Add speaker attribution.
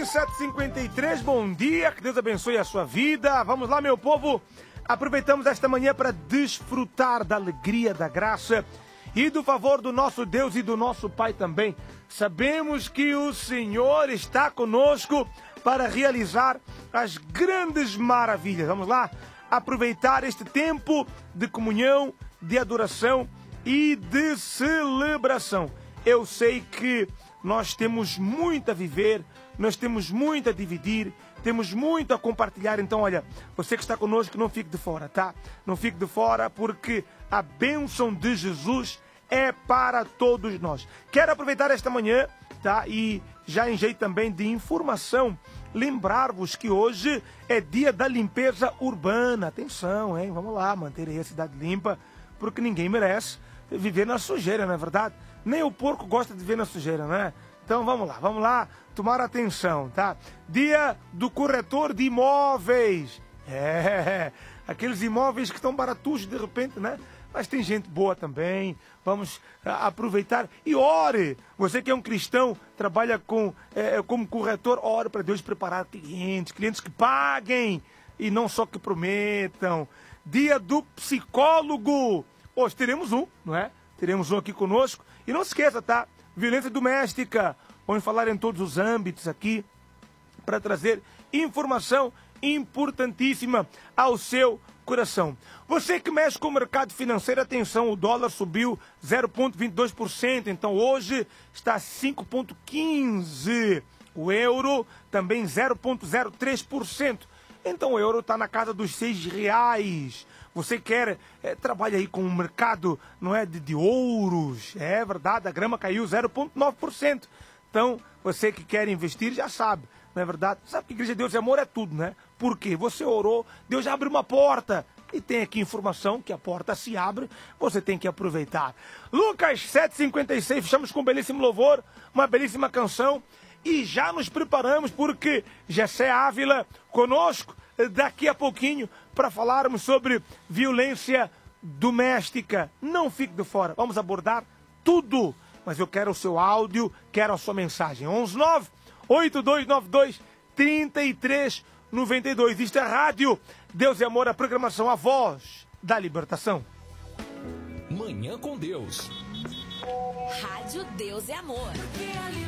Speaker 1: 7h53, bom dia, que Deus abençoe a sua vida. Vamos lá, meu povo, aproveitamos esta manhã para desfrutar da alegria, da graça e do favor do nosso Deus e do nosso Pai também. Sabemos que o Senhor está conosco para realizar as grandes maravilhas. Vamos lá, aproveitar este tempo de comunhão, de adoração e de celebração. Eu sei que nós temos muito a viver, nós temos muito a dividir, temos muito a compartilhar. Então, olha, você que está conosco, não fique de fora, tá? Não fique de fora, porque a bênção de Jesus é para todos nós. Quero aproveitar esta manhã, tá? E já em jeito também de informação, lembrar-vos que hoje é dia da limpeza urbana. Atenção, hein? Vamos lá, manter aí a cidade limpa, porque ninguém merece viver na sujeira, não é verdade? Nem o porco gosta de viver na sujeira, né? Então vamos lá tomar atenção, tá? Dia do corretor de imóveis. Aqueles imóveis que estão baratos de repente, né? Mas tem gente boa também. Vamos aproveitar e ore. Você que é um cristão, trabalha como corretor, ore para Deus preparar clientes que paguem e não só que prometam. Dia do psicólogo. Hoje teremos um, não é? Teremos um aqui conosco. E não se esqueça, tá? Violência doméstica. Vamos falar em todos os âmbitos aqui para trazer informação importantíssima ao seu coração. Você que mexe com o mercado financeiro, atenção, o dólar subiu 0,22%, então hoje está 5,15%. O euro também 0,03%. Então o euro está na casa dos R$6. Você quer, trabalha aí com o mercado, não é, de ouros. É verdade, a grama caiu 0,9%. Então, você que quer investir já sabe, não é verdade? Sabe que Igreja de Deus e Amor é tudo, né? Porque você orou, Deus já abre uma porta. E tem aqui informação que a porta se abre, você tem que aproveitar. Lucas 7,56, fechamos com um belíssimo louvor, uma belíssima canção. E já nos preparamos porque Jessé Ávila conosco daqui a pouquinho para falarmos sobre violência doméstica. Não fique de fora, vamos abordar tudo. Mas eu quero o seu áudio, quero a sua mensagem. 119-8292-3392. Isto é Rádio Deus e Amor, a programação, a voz da libertação.
Speaker 2: Manhã com Deus.
Speaker 3: Rádio Deus e Amor.